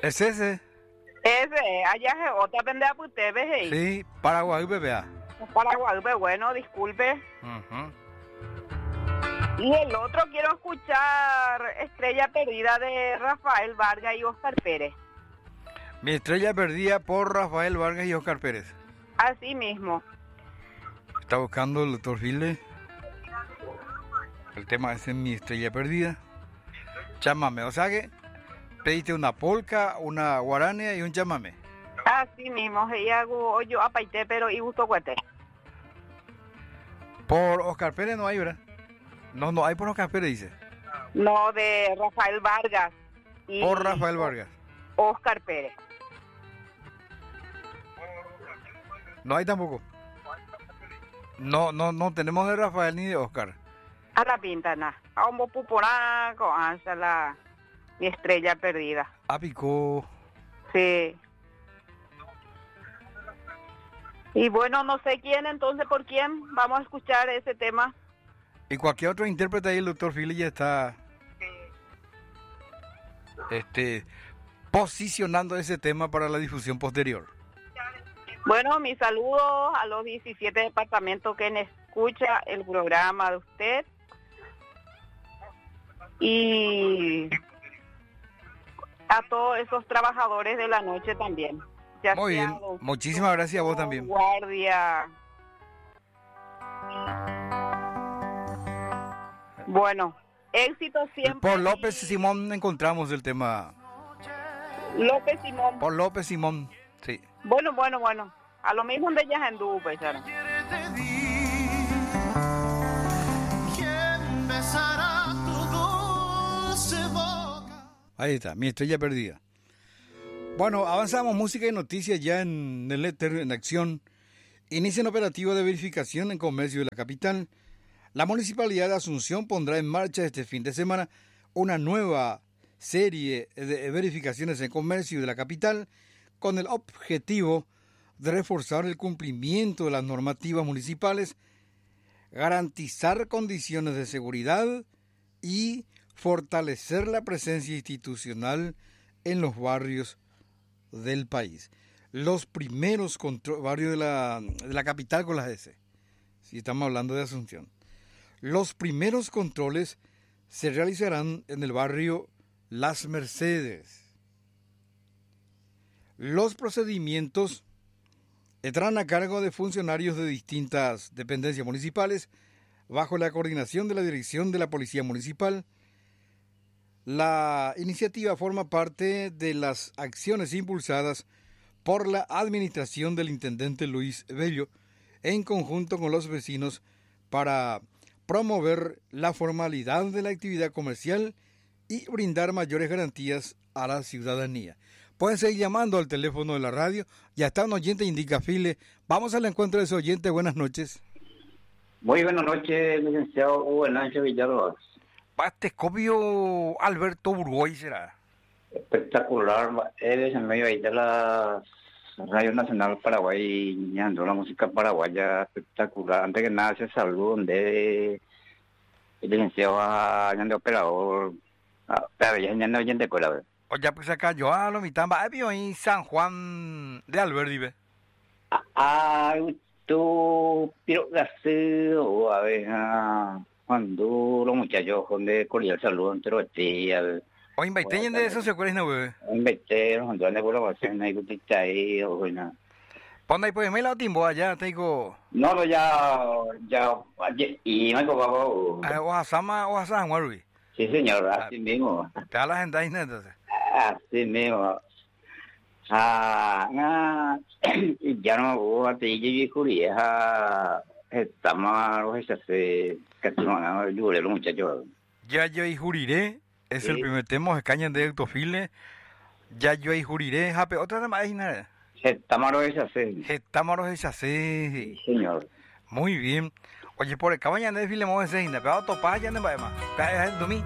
¿Es ese? Ese, allá es otra pendeja para usted, ¿ves? Sí, Paraguay, bebé. Paraguay, bueno, disculpe. Y el otro quiero escuchar Estrella Perdida de Rafael Vargas y Oscar Pérez. Mi estrella perdida por Rafael Vargas y Oscar Pérez. Así mismo. Está buscando el doctor File. El tema es en Mi estrella perdida. Chámame, o sea que pediste una polca, una guarania y un chámame. Así mismo, y hago yo apaité, pero y gusto cuete. Por Oscar Pérez no hay, ¿verdad? No hay por Oscar Pérez, dice. No, de Rafael Vargas. Y por Rafael Vargas. Oscar Pérez. No hay tampoco. No tenemos de Rafael ni de Oscar. A la pinta, nada. A un puporaco, a la Mi estrella perdida. A picó. Sí. Y bueno, no sé quién, entonces, ¿por quién? Vamos a escuchar ese tema. Y cualquier otro intérprete ahí, el doctor Philly ya está posicionando ese tema para la difusión posterior. Bueno, mis saludos a los 17 departamentos que escucha el programa de usted. Y a todos esos trabajadores de la noche también. Ya muy bien, muchísimas gracias a vos también. Guardia. Bueno, éxito siempre. Por López Simón encontramos el tema. López Simón. Por López Simón, sí. Bueno. A lo mismo de ellas en dúo, pues, ¿sabes? Ahí está, Mi estrella perdida. Bueno, avanzamos música y noticias ya en el éter en acción. Inician operativo de verificación en comercio de la capital. La Municipalidad de Asunción pondrá en marcha este fin de semana una nueva serie de verificaciones en comercio de la capital con el objetivo de reforzar el cumplimiento de las normativas municipales, garantizar condiciones de seguridad y fortalecer la presencia institucional en los barrios del país. Los primeros barrios de la capital con las S, si estamos hablando de Asunción. Los primeros controles se realizarán en el barrio Las Mercedes. Los procedimientos estarán a cargo de funcionarios de distintas dependencias municipales bajo la coordinación de la Dirección de la Policía Municipal. La iniciativa forma parte de las acciones impulsadas por la administración del intendente Luis Bello en conjunto con los vecinos para promover la formalidad de la actividad comercial y brindar mayores garantías a la ciudadanía. Pueden seguir llamando al teléfono de la radio. Ya está un oyente, indica File. Vamos al encuentro de ese oyente. Buenas noches. Muy buenas noches, licenciado Hugo Hernández Villalobos. Pastescopio Alberto Burgoy será. Espectacular. Eres en medio ahí de la Radio Nacional Paraguay, ñando la música paraguaya espectacular. Antes que nada, se saludo de el licenciado ñando operador. Pero ya ñando oyente con la. Oye, pues acá yo a lo mitad va en San Juan de Alberdi. Tú, pero o a ver, cuando los muchachos de cordial saludo entre los días. O inviten de eso se acuerdan, ¿no, bebé? Inviten, cuando ande por la base, no hay que estar ahí, o bueno. Ponda ahí, pues, me la timbo allá, te digo. No, ya, y no hay como o a San Juan, sí, señor, así mismo. Te da la gente ahí, entonces. Así mismo. Ya no hubo a ti y Julia, estamos ese que no ayude los muchachos. Ya yo y juriré, es el primer tema, escañan de Ectofile. Ya yo y juriré, jape, otra de más, nada. Estamos ese. Estamos ese. Sí, señor. Muy bien. Oye, por el cabaña de Filemón ese, pero topar ya no va más.